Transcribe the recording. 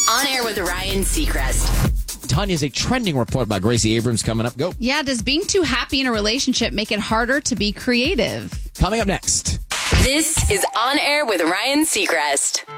On Air with Ryan Seacrest. Tanya's a trending report by Gracie Abrams coming up. Go. Yeah, does being too happy in a relationship make it harder to be creative? Coming up next. This is On Air with Ryan Seacrest.